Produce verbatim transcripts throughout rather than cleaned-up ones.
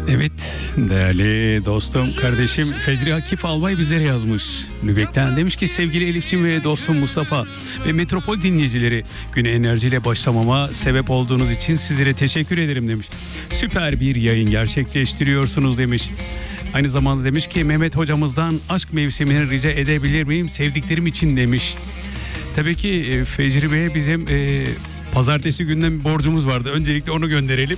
Evet değerli dostum, kardeşim Fecri Akif Albay bizlere yazmış. Lübeck'ten demiş ki sevgili Elifçim ve dostum Mustafa ve Metropol dinleyicileri, güne enerjiyle başlamama sebep olduğunuz için sizlere teşekkür ederim demiş. Süper bir yayın gerçekleştiriyorsunuz demiş. Aynı zamanda demiş ki Mehmet hocamızdan aşk mevsimini rica edebilir miyim sevdiklerim için demiş. Tabii ki Fecri Bey'e bizim e, pazartesi günden bir borcumuz vardı. Öncelikle onu gönderelim.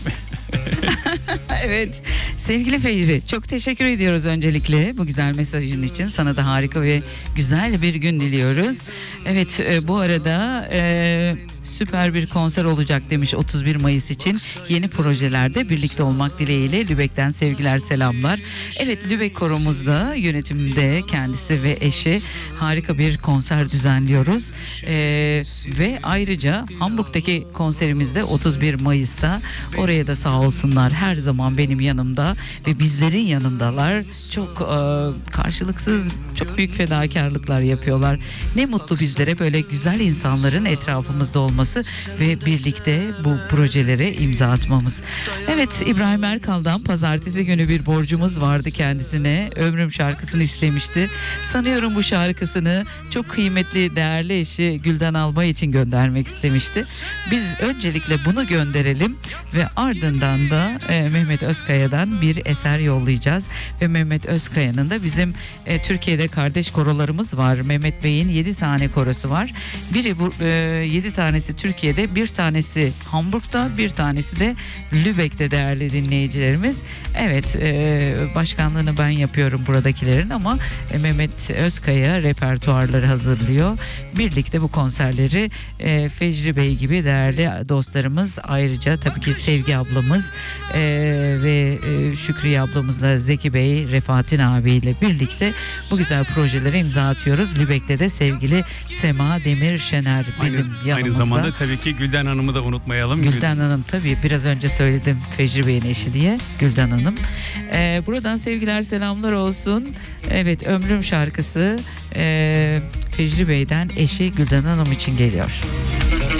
Evet sevgili Fecri, çok teşekkür ediyoruz öncelikle bu güzel mesajın için. Sana da harika ve güzel bir gün diliyoruz. Evet e, bu arada e, süper bir konser olacak demiş otuz bir Mayıs için. Yeni projelerde birlikte olmak dileğiyle Lübeck'ten sevgiler selamlar. Evet, Lübeck Koromuzda yönetimde kendisi ve eşi harika bir konser düzenliyoruz. E, ve ayrıca Hamburg'daki konserimizde otuz bir Mayıs'ta, oraya da sağ olsunlar her zaman benim yanımda ve bizlerin yanındalar. Çok e, karşılıksız, çok büyük fedakarlıklar yapıyorlar. Ne mutlu bizlere böyle güzel insanların etrafımızda olması ve birlikte bu projelere imza atmamız. Evet, İbrahim Erkal'dan pazartesi günü bir borcumuz vardı kendisine. Ömrüm şarkısını istemişti. Sanıyorum bu şarkısını çok kıymetli, değerli eşi Gülden Albay için göndermek istemişti. Biz öncelikle bunu gönderelim ve ardından da e, Mehmet Özkaya'dan bir eser yollayacağız ve Mehmet Özkaya'nın da bizim e, Türkiye'de kardeş korolarımız var. Mehmet Bey'in yedi tane korosu var. Biri bu e, yedi tanesi Türkiye'de, bir tanesi Hamburg'da, bir tanesi de Lübeck'te değerli dinleyicilerimiz. Evet, e, başkanlığını ben yapıyorum buradakilerin ama e, Mehmet Özkaya repertuarları hazırlıyor. Birlikte bu konserleri e, Fecri Bey gibi değerli dostlarımız, ayrıca tabii ki Sevgi ablamız e, ve e, Şükriye ablamızla Zeki Bey, Refatin abiyle birlikte bu güzel projelere imza atıyoruz. Lübeck'te de sevgili Sema Demir Şener bizim aynı, yanımızda. Aynı zamanda tabii ki Gülden Hanım'ı da unutmayalım. Gülden Hanım, tabii biraz önce söyledim Fecri Bey'in eşi diye, Gülden Hanım. Ee, buradan sevgiler selamlar olsun. Evet, Ömrüm şarkısı e, Fecri Bey'den eşi Gülden Hanım için geliyor.